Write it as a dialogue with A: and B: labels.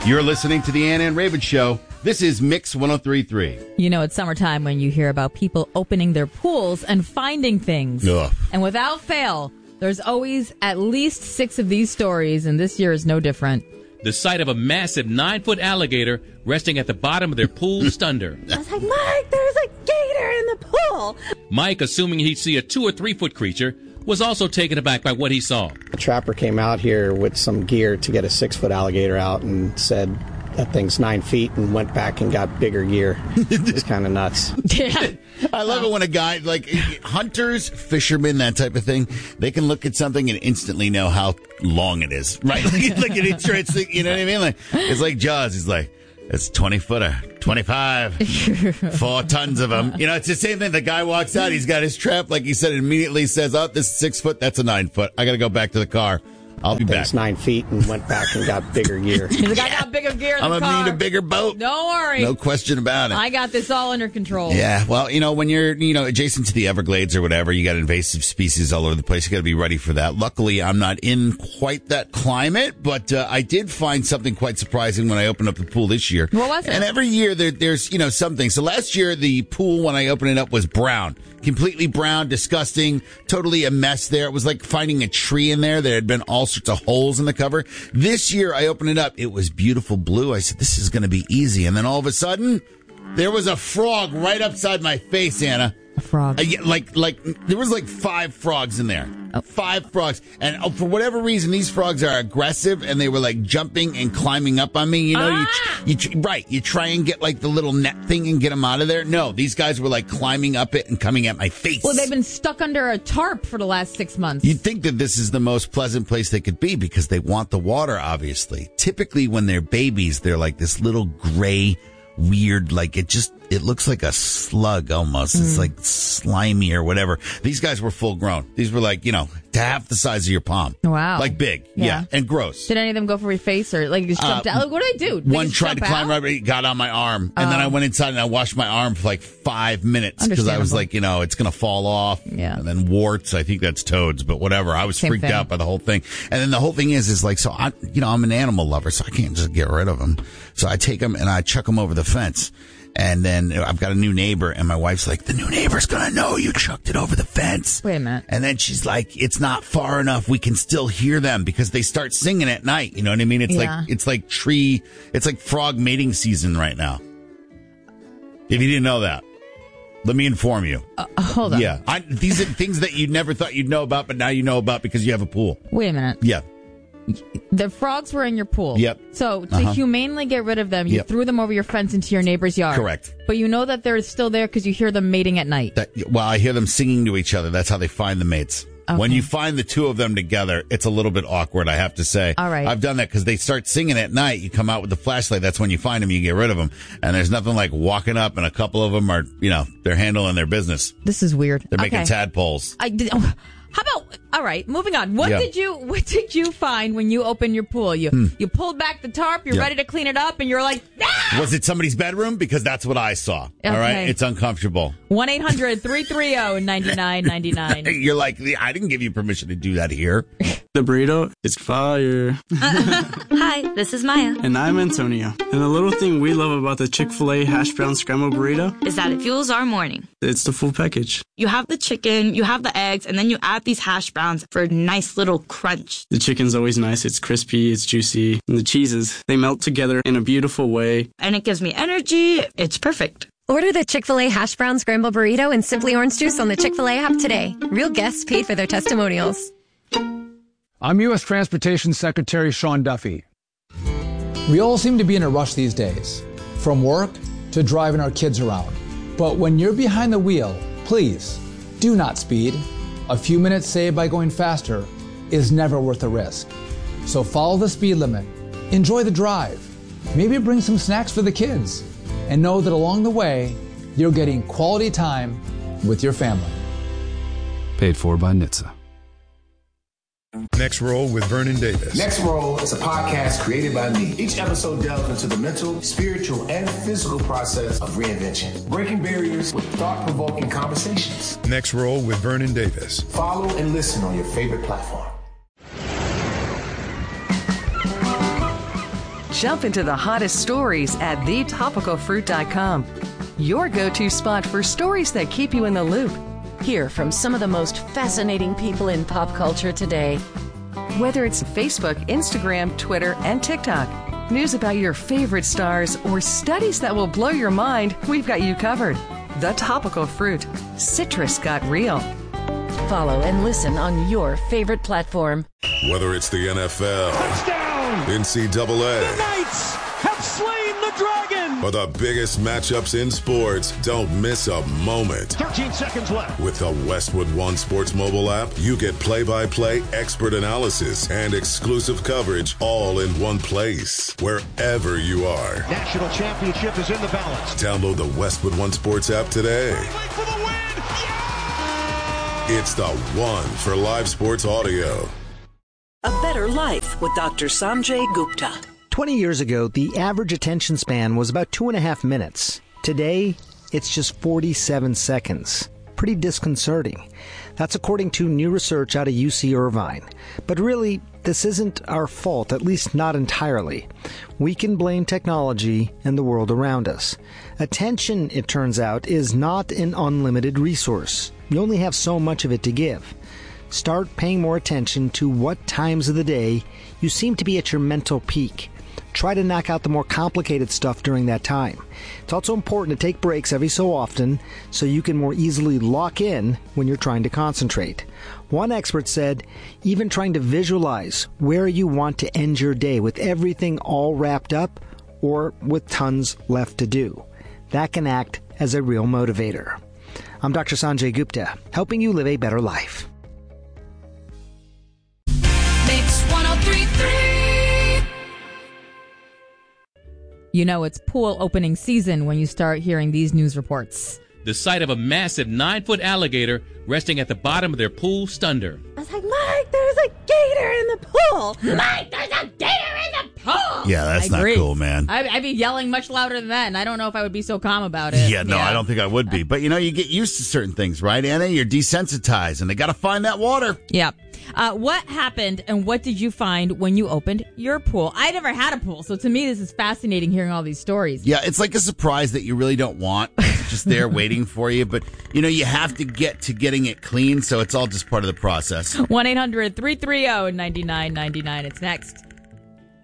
A: You're listening to the Ann and Raven Show. This is Mix 103.3.
B: You know, it's summertime when you hear about people opening their pools and finding things.
A: Ugh.
B: And without fail, there's always at least 6 of these stories, and this year is no different.
C: The sight of a massive 9-foot alligator resting at the bottom of their pool stunned her.
B: I was like, Mike, there's a gator in the pool.
C: Mike, assuming he'd see a 2 or 3 foot creature, was also taken aback by what he saw.
D: A trapper came out here with some gear to get a 6-foot alligator out and said that thing's 9 feet, and went back and got bigger gear. It's kind of nuts.
B: Yeah.
A: I love it when a guy, like hunters, fishermen, that type of thing, they can look at something and instantly know how long it is, right? Like it's you know what I mean? Like, it's like Jaws. He's like, it's 20-footer, 25, 4 tons of them. You know, it's the same thing. The guy walks out, he's got his trap, like he said, immediately says, oh, this is 6 foot, that's a 9 foot. I got to go back to the car. I'll be back.
D: It's 9 feet and went back and got bigger gear.
B: He's like, I got bigger gear in the car.
A: I'm going to need a bigger boat.
B: Don't worry.
A: No question about it.
B: I got this all under control.
A: Yeah, well, you know, when you're, adjacent to the Everglades or whatever, you got invasive species all over the place. You got to be ready for that. Luckily, I'm not in quite that climate, but I did find something quite surprising when I opened up the pool this year.
B: What was it?
A: And every year there's, something. So last year, the pool, when I opened it up, was brown. Completely brown, disgusting, totally a mess there. It was like finding a tree in there. There had been all sorts of holes in the cover. This year, I opened it up. It was beautiful blue. I said, this is going to be easy. And then all of a sudden, there was a frog right upside my face, Anna.
B: A frog.
A: Like there was like 5 frogs in there. 5 frogs. And for whatever reason, these frogs are aggressive, and they were like jumping and climbing up on me. You know, you try and get like the little net thing and get them out of there. No, these guys were like climbing up it and coming at my face.
B: Well, they've been stuck under a tarp for the last 6 months.
A: You'd think that this is the most pleasant place they could be because they want the water, obviously. Typically, when they're babies, they're like this little gray, weird, like it looks like a slug almost. It's like slimy or whatever. These guys were full grown. These were like, half the size of your palm.
B: Wow.
A: Like big. Yeah. And gross.
B: Did any of them go for your face or like just jumped out? Like, what did I do?
A: One tried to climb right, got on my arm. And then I went inside and I washed my arm for like 5 minutes because I was like, it's going to fall off.
B: Yeah.
A: And then warts. I think that's toads, but whatever. I was freaked out by the whole thing. And then the whole thing is like, so I'm an animal lover, so I can't just get rid of them. So I take them and I chuck them over the fence. And then I've got a new neighbor, and my wife's like, the new neighbor's going to know you chucked it over the fence.
B: Wait a minute.
A: And then she's like, it's not far enough. We can still hear them because they start singing at night. You know what I mean? It's like frog mating season right now. If you didn't know that, let me inform you.
B: Hold on.
A: Yeah. These are things that you never thought you'd know about, but now you know about because you have a pool.
B: Wait a minute.
A: Yeah.
B: The frogs were in your pool.
A: Yep.
B: So to humanely get rid of them, you threw them over your fence into your neighbor's yard.
A: Correct.
B: But you know that they're still there because you hear them mating at night.
A: I hear them singing to each other. That's how they find the mates. Okay. When you find the 2 of them together, it's a little bit awkward, I have to say.
B: All right.
A: I've done that because they start singing at night. You come out with the flashlight. That's when you find them. You get rid of them. And there's nothing like walking up, and a couple of them are, they're handling their business.
B: This is weird.
A: They're making tadpoles.
B: How about, all right, moving on. What did you find when you opened your pool? You pulled back the tarp, you're ready to clean it up, and you're like, ah!
A: Was it somebody's bedroom? Because that's what I saw.
B: Okay.
A: All right? It's uncomfortable.
B: 1-800-330-9999.
A: You're like, I didn't give you permission to do that here.
E: The burrito is fire.
F: Hi, this is Maya.
E: And I'm Antonio. And the little thing we love about the Chick-fil-A hash brown scrambled burrito
F: is that it fuels our morning.
E: It's the full package.
F: You have the chicken, you have the eggs, and then you add these hash browns for a nice little crunch.
E: The chicken's always nice. It's crispy, it's juicy. And the cheeses, they melt together in a beautiful way.
F: And it gives me energy. It's perfect.
G: Order the Chick-fil-A hash brown scrambled burrito and Simply Orange Juice on the Chick-fil-A app today. Real guests paid for their testimonials.
H: I'm U.S. Transportation Secretary Sean Duffy. We all seem to be in a rush these days, from work to driving our kids around. But when you're behind the wheel, please do not speed. A few minutes saved by going faster is never worth the risk. So follow the speed limit, enjoy the drive, maybe bring some snacks for the kids, and know that along the way, you're getting quality time with your family.
I: Paid for by NHTSA.
J: Next Roll with Vernon Davis.
K: Next Roll is a podcast created by me. Each episode delves into the mental, spiritual, and physical process of reinvention, breaking barriers with thought-provoking conversations.
J: Next Roll with Vernon Davis.
K: Follow and listen on your favorite platform.
L: Jump into the hottest stories at thetopicalfruit.com. Your go-to spot for stories that keep you in the loop.
M: Hear from some of the most fascinating people in pop culture today.
L: Whether it's Facebook, Instagram, Twitter, and TikTok, news about your favorite stars, or studies that will blow your mind, we've got you covered. The Topical Fruit. Citrus got real.
M: Follow and listen on your favorite platform.
N: Whether it's the NFL, touchdown, NCAA,
O: the Knights have slain the dragon,
N: or the biggest matchups in sports, don't miss a moment.
O: 13 seconds left.
N: With the Westwood One Sports mobile app, you get play-by-play expert analysis and exclusive coverage all in one place, wherever you are.
O: National championship is in the balance.
N: Download the Westwood One Sports app today.
O: For the win!
N: It's the one for live sports audio.
P: A Better Life with Dr. Sanjay Gupta.
Q: 20 years ago, the average attention span was about 2.5 minutes. Today, it's just 47 seconds. Pretty disconcerting. That's according to new research out of UC Irvine. But really, this isn't our fault, at least not entirely. We can blame technology and the world around us. Attention, it turns out, is not an unlimited resource. You only have so much of it to give. Start paying more attention to what times of the day you seem to be at your mental peak. Try to knock out the more complicated stuff during that time. It's also important to take breaks every so often so you can more easily lock in when you're trying to concentrate. One expert said, even trying to visualize where you want to end your day with everything all wrapped up or with tons left to do. That can act as a real motivator. I'm Dr. Sanjay Gupta, helping you live a better life.
B: Mix 103.3. You know it's pool opening season when you start hearing these news reports.
C: The sight of a massive 9-foot alligator resting at the bottom of their pool stunned her.
B: I was like, Mike, there's a gator in the pool. Mike, there's a gator in the pool.
A: Yeah, that's not cool, man.
B: I'd be yelling much louder than that, and I don't know if I would be so calm about it.
A: Yeah, no, I don't think I would be. But, you get used to certain things, right, Anna? You're desensitized, and they got to find that water.
B: Yeah. What happened and what did you find when you opened your pool? I never had a pool, so to me this is fascinating hearing all these stories.
A: Yeah, it's like a surprise that you really don't want. It's just there waiting for you. But, you have to get to getting it clean, so it's all just part of the process.
B: 1-800-330-9999. It's next.